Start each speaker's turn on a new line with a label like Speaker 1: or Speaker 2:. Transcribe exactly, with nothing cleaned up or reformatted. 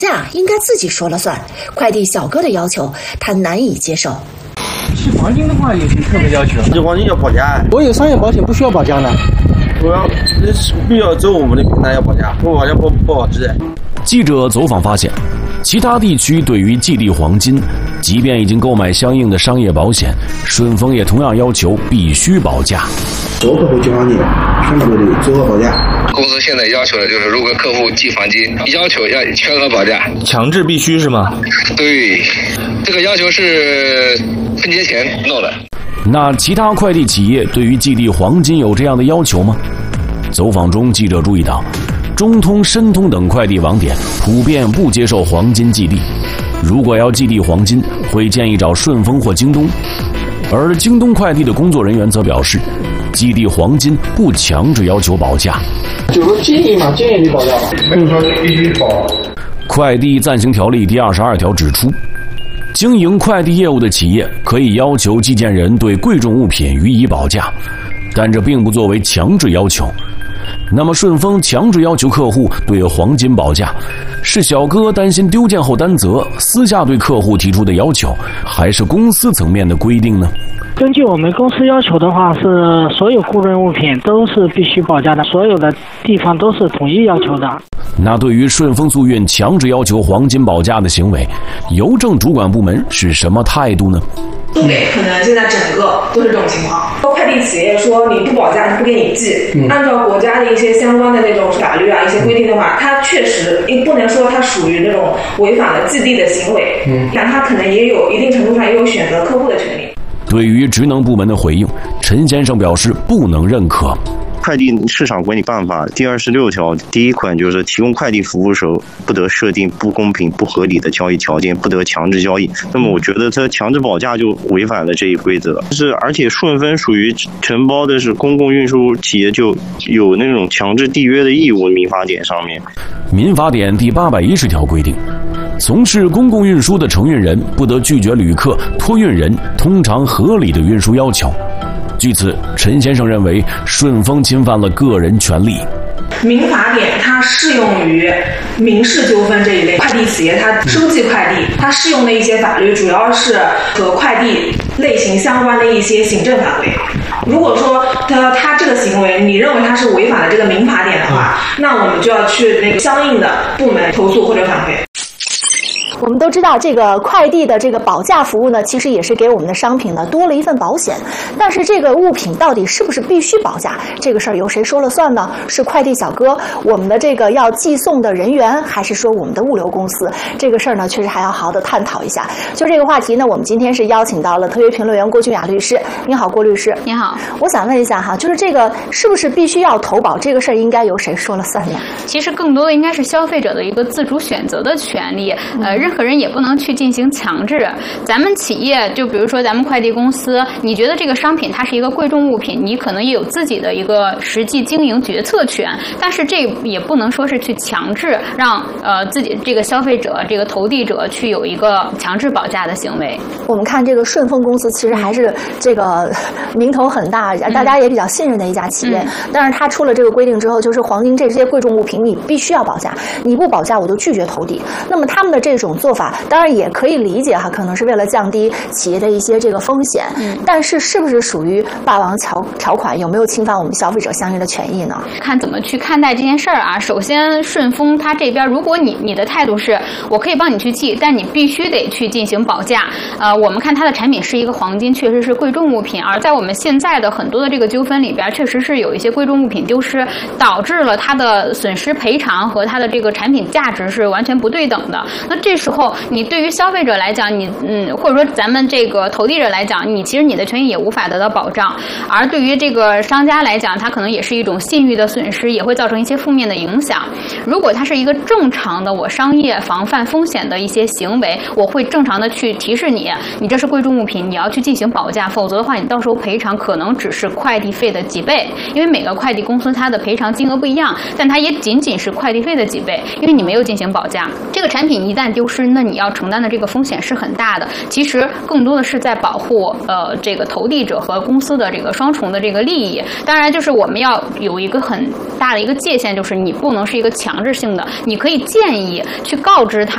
Speaker 1: 价应该自己说了算，快递小哥的要求他难以接受。
Speaker 2: 寄黄金的话有些特别要求，
Speaker 3: 寄黄金要保价。
Speaker 2: 我有商业保险不需要保价的。
Speaker 3: 我要必要走我们的平台要保价，不保价不不保值。
Speaker 4: 记者走访发现，其他地区对于寄递黄金，即便已经购买相应的商业保险，顺丰也同样要求必须保价。
Speaker 5: 做客户寄黄金，全部的做好保价。
Speaker 6: 公司现在要求的就是，如果客户寄黄金，要求要全额保价，
Speaker 2: 强制必须是吗？
Speaker 6: 对，这个要求是春节前弄的。
Speaker 4: 那其他快递企业对于寄递黄金有这样的要求吗？走访中，记者注意到，中通、申通等快递网点普遍不接受黄金寄递。如果要寄递黄金，会建议找顺丰或京东。而京东快递的工作人员则表示，寄递黄金不强制要求保价，
Speaker 2: 就是建议嘛，建议你保价嘛，
Speaker 5: 没有说必须保。
Speaker 4: 快递暂行条例第二十二条指出，经营快递业务的企业可以要求寄件人对贵重物品予以保价，但这并不作为强制要求。那么顺丰强制要求客户对黄金保价，是小哥担心丢件后担责，私下对客户提出的要求，还是公司层面的规定呢？
Speaker 7: 根据我们公司要求的话，是所有贵重物品都是必须保价的，所有的地方都是统一要求的。
Speaker 4: 那对于顺丰速运强制要求黄金保价的行为，邮政主管部门是什么态度呢？
Speaker 8: 东北可能现在整个都是这种情况，快递企业说你不保价不给你寄，嗯、按照国家的一些相关的那种法律啊一些规定的话，它确实不能说它属于那种违反了寄递的行为，嗯，但它可能也有一定程度上也有选择客户的权利。
Speaker 4: 对于职能部门的回应，陈先生表示不能认可。
Speaker 9: 快递市场管理办法第二十六条第一款就是提供快递服务时不得设定不公平不合理的交易条件，不得强制交易。那么我觉得它强制保价就违反了这一规则。是而且顺丰属于承包的是公共运输企业，就有那种强制缔约的义务。民法典上面，
Speaker 4: 民法典第八百一十条规定，从事公共运输的承运人不得拒绝旅客、托运人通常合理的运输要求。据此，陈先生认为顺丰侵犯了个人权利。
Speaker 8: 民法典它适用于民事纠纷这一类，快递企业它收寄快递，它适用的一些法律主要是和快递类型相关的一些行政法规。如果说他他这个行为你认为他是违反了这个民法典的话，那我们就要去那个相应的部门投诉或者反馈。
Speaker 1: 我们都知道，这个快递的这个保价服务呢，其实也是给我们的商品呢多了一份保险。但是这个物品到底是不是必须保价，这个事儿由谁说了算呢？是快递小哥，我们的这个要寄送的人员，还是说我们的物流公司？这个事儿呢，确实还要好好的探讨一下。就这个话题呢，我们今天是邀请到了特约评论员郭俊雅律师。你好，郭律师。
Speaker 10: 你好。
Speaker 1: 我想问一下哈，就是这个是不是必须要投保这个事儿，应该由谁说了算呢？
Speaker 10: 其实更多的应该是消费者的一个自主选择的权利，呃，任何人也不能去进行强制。咱们企业就比如说咱们快递公司，你觉得这个商品它是一个贵重物品，你可能也有自己的一个实际经营决策权，但是这也不能说是去强制让呃自己这个消费者这个投递者去有一个强制保价的行为。
Speaker 1: 我们看这个顺丰公司其实还是这个名头很大，大家也比较信任的一家企业，嗯、但是它出了这个规定之后，就是黄金这些贵重物品你必须要保价，你不保价我就拒绝投递。那么他们的这种做法当然也可以理解哈，可能是为了降低企业的一些这个风险，嗯，但是是不是属于霸王条条款，有没有侵犯我们消费者相应的权益呢？
Speaker 10: 看怎么去看待这件事儿啊。首先，顺丰它这边，如果你你的态度是我可以帮你去寄，但你必须得去进行保价。呃，我们看它的产品是一个黄金，确实是贵重物品，而在我们现在的很多的这个纠纷里边，确实是有一些贵重物品丢失，导致了它的损失赔偿和它的这个产品价值是完全不对等的。那这时候，你对于消费者来讲，你嗯，或者说咱们这个投递者来讲，你其实你的权益也无法得到保障。而对于这个商家来讲，它可能也是一种信誉的损失，也会造成一些负面的影响。如果它是一个正常的我商业防范风险的一些行为，我会正常的去提示你，你这是贵重物品，你要去进行保价，否则的话，你到时候赔偿可能只是快递费的几倍，因为每个快递公司它的赔偿金额不一样，但它也仅仅是快递费的几倍，因为你没有进行保价。这个产品一旦丢失，那你要承担的这个风险是很大的。其实更多的是在保护呃这个投递者和公司的这个双重的这个利益。当然，就是我们要有一个很大的一个界限，就是你不能是一个强制性的，你可以建议去告知他